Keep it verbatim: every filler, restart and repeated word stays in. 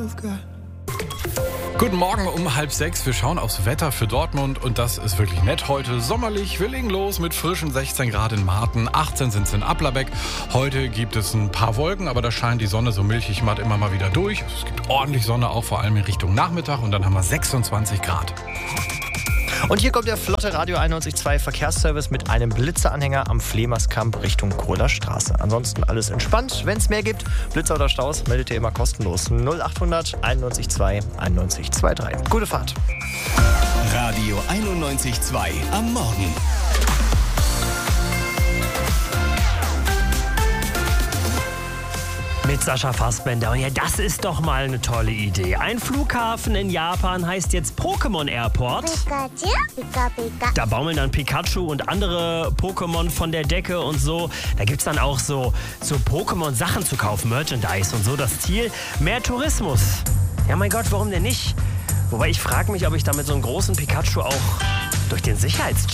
Guten Morgen um halb sechs. Wir schauen aufs Wetter für Dortmund und das ist wirklich nett heute. Sommerlich, wir legen los mit frischen sechzehn Grad in Marten, achtzehn sind es in Applerbeck. Heute gibt es ein paar Wolken, aber da scheint die Sonne so milchig matt immer mal wieder durch. Es gibt ordentlich Sonne, auch vor allem in Richtung Nachmittag und dann haben wir sechsundzwanzig Grad. Und hier kommt der flotte Radio einundneunzig Komma zwei Verkehrsservice mit einem Blitzeranhänger am Flemerskamp Richtung Kohler Straße. Ansonsten alles entspannt. Wenn es mehr gibt, Blitzer oder Staus, meldet ihr immer kostenlos. null achthundert einundneunzig Komma zwei einundneunzig Komma zweiunddreißig. Gute Fahrt. Radio einundneunzig Komma zwei am Morgen. Mit Sascha Fassbender. Und ja, das ist doch mal eine tolle Idee. Ein Flughafen in Japan heißt jetzt Pokémon Airport. Pikachu, Pika, Pika. Da baumeln dann Pikachu und andere Pokémon von der Decke und so. Da gibt's dann auch so, so Pokémon-Sachen zu kaufen, Merchandise und so. Das Ziel, mehr Tourismus. Ja, mein Gott, warum denn nicht? Wobei ich frage mich, ob ich damit so einen großen Pikachu auch durch den Sicherheitscheck